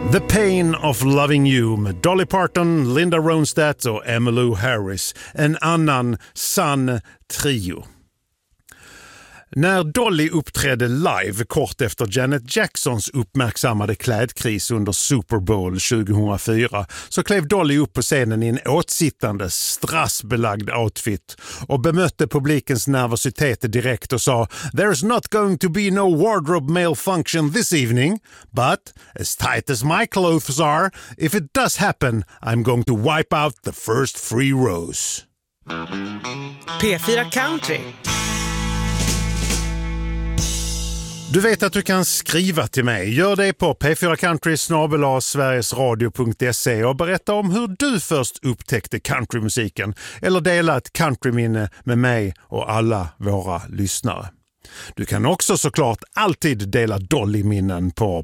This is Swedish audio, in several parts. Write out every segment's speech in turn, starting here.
The Pain of Loving You med Dolly Parton, Linda Ronstadt och Emmylou Harris. En annan sann trio. När Dolly uppträdde live kort efter Janet Jacksons uppmärksammade klädkris under Super Bowl 2004 så klev Dolly upp på scenen i en åtsittande, strassbelagd outfit och bemötte publikens nervositet direkt och sa "There's not going to be no wardrobe malfunction this evening, but as tight as my clothes are, if it does happen, I'm going to wipe out the first 3 rows." P4 Country. Du vet att du kan skriva till mig. Gör det på p4country@sverigesradio.se och berätta om hur du först upptäckte countrymusiken eller dela ett countryminne med mig och alla våra lyssnare. Du kan också såklart alltid dela Dolly-minnen på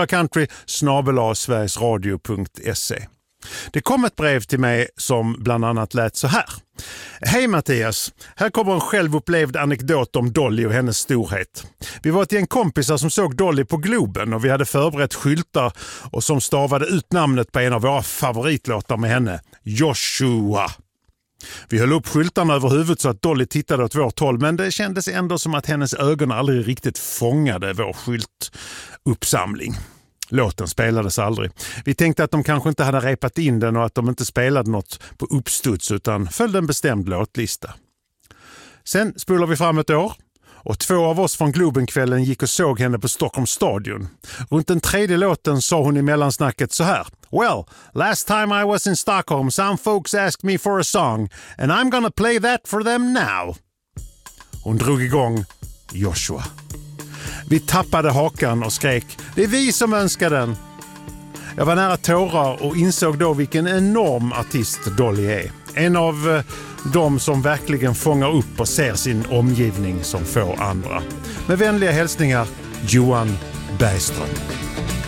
p4country@sverigesradio.se. Det kom ett brev till mig som bland annat lät så här. Hej Mattias, här kommer en självupplevd anekdot om Dolly och hennes storhet. Vi var ett gäng kompisar som såg Dolly på Globen och vi hade förberett skyltar och som stavade ut namnet på en av våra favoritlåtar med henne, Joshua. Vi höll upp skyltarna över huvudet så att Dolly tittade åt vårt håll, men det kändes ändå som att hennes ögon aldrig riktigt fångade vår skyltuppsamling. Låten spelades aldrig. Vi tänkte att de kanske inte hade repat in den och att de inte spelade något på uppstuds utan följde en bestämd låtlista. Sen spolar vi fram ett år och 2 av oss från Globenkvällen gick och såg henne på Stockholms stadion. Runt den 3:e låten sa hon i mellansnacket så här. Well, last time I was in Stockholm some folks asked me for a song and I'm gonna play that for them now. Hon drog igång Joshua. Vi tappade hakan och skrek, det är vi som önskar den. Jag var nära tårar och insåg då vilken enorm artist Dolly är. En av de som verkligen fångar upp och ser sin omgivning som få andra. Med vänliga hälsningar, Johan Bergström.